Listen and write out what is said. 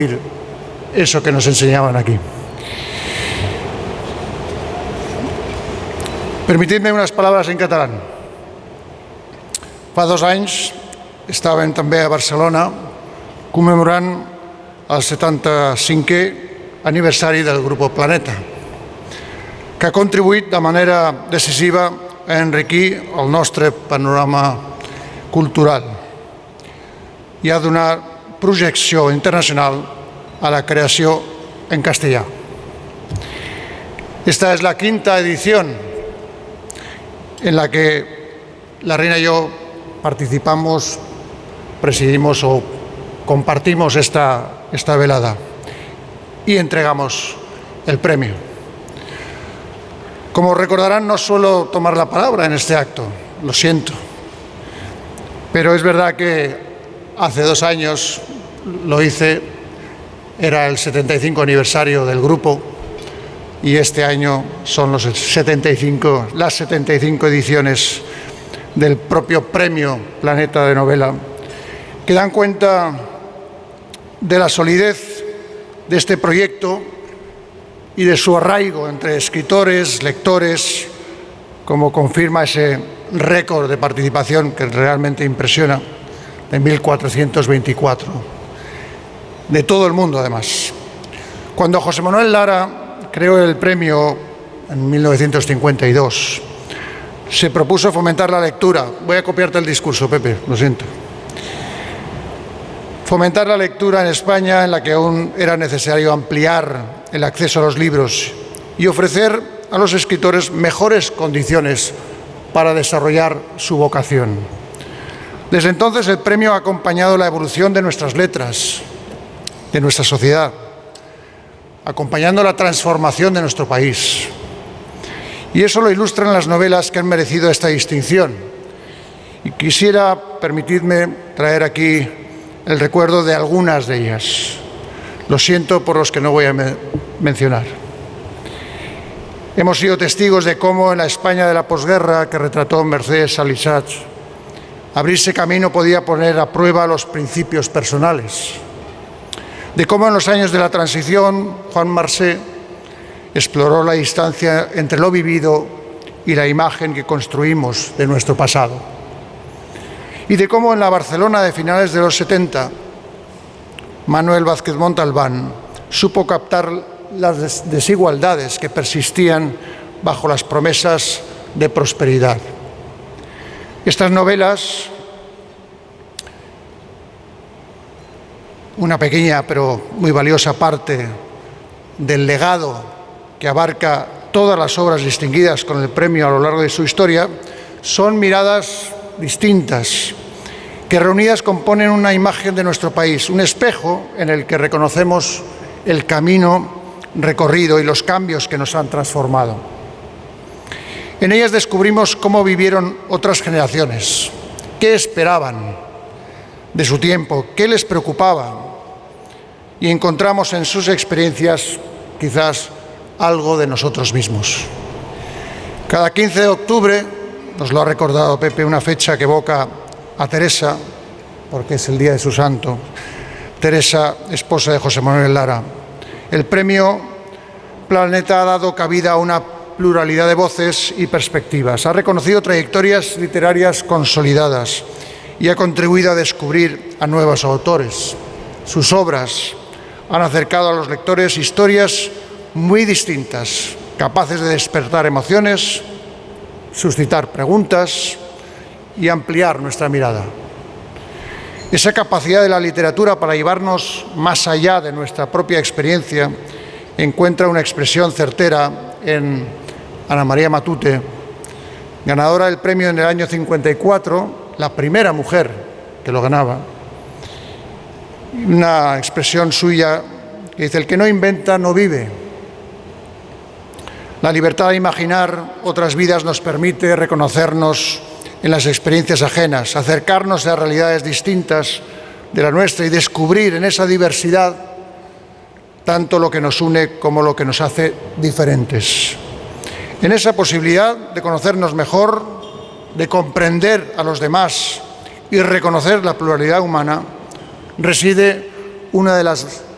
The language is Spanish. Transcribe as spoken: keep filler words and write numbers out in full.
eso que nos enseñaban aquí. Permitidme unes paraules en català. Fa dos anys estàvem també a Barcelona commemorant el setanta-cinquè aniversari del Grup Planeta, que ha contribuït de manera decisiva a enriquir el nostre panorama cultural i a donar projecció internacional a la creació en castellà. Esta es la quinta edición en la que la Reina y yo participamos, presidimos o compartimos esta, esta velada y entregamos el premio. Como recordarán, no suelo tomar la palabra en este acto, lo siento, pero es verdad que hace dos años lo hice, era el setenta y cinco aniversario del grupo y este año son los setenta y cinco, las setenta y cinco ediciones del propio Premio Planeta de Novela, que dan cuenta de la solidez de este proyecto y de su arraigo entre escritores, lectores, como confirma ese récord de participación que realmente impresiona, de mil cuatrocientos veinticuatro, de todo el mundo además. Cuando José Manuel Lara creó el premio en mil novecientos cincuenta y dos, se propuso fomentar la lectura. Voy a copiarte el discurso, Pepe, lo siento. Fomentar la lectura en España, en la que aún era necesario ampliar el acceso a los libros y ofrecer a los escritores mejores condiciones para desarrollar su vocación. Desde entonces el premio ha acompañado la evolución de nuestras letras, de nuestra sociedad, acompañando la transformación de nuestro país. Y eso lo ilustran las novelas que han merecido esta distinción. Y quisiera, permitidme, traer aquí el recuerdo de algunas de ellas. Lo siento por los que no voy a me mencionar. Hemos sido testigos de cómo en la España de la posguerra que retrató Mercedes Salisach, abrirse camino podía poner a prueba los principios personales. De cómo en los años de la transición Juan Marsé exploró la distancia entre lo vivido y la imagen que construimos de nuestro pasado. Y de cómo en la Barcelona de finales de los setenta, Manuel Vázquez Montalbán supo captar las desigualdades que persistían bajo las promesas de prosperidad. Estas novelas, una pequeña pero muy valiosa parte del legado que abarca todas las obras distinguidas con el premio a lo largo de su historia, son miradas distintas, que reunidas componen una imagen de nuestro país, un espejo en el que reconocemos el camino recorrido y los cambios que nos han transformado. En ellas descubrimos cómo vivieron otras generaciones, qué esperaban de su tiempo, qué les preocupaba, y encontramos en sus experiencias quizás algo de nosotros mismos. Cada quince de octubre, nos lo ha recordado Pepe, una fecha que evoca a Teresa, porque es el día de su santo, Teresa, esposa de José Manuel Lara. El premio Planeta ha dado cabida a una pluralidad de voces y perspectivas, ha reconocido trayectorias literarias consolidadas y ha contribuido a descubrir a nuevos autores. Sus obras han acercado a los lectores historias muy distintas, capaces de despertar emociones, suscitar preguntas y ampliar nuestra mirada. Esa capacidad de la literatura para llevarnos más allá de nuestra propia experiencia encuentra una expresión certera en Ana María Matute, ganadora del premio en el año cincuenta y cuatro, la primera mujer que lo ganaba. Una expresión suya que dice: el que no inventa no vive. La libertad de imaginar otras vidas nos permite reconocernos en las experiencias ajenas, acercarnos a realidades distintas de la nuestra y descubrir en esa diversidad tanto lo que nos une como lo que nos hace diferentes. En esa posibilidad de conocernos mejor, de comprender a los demás y reconocer la pluralidad humana, reside una de las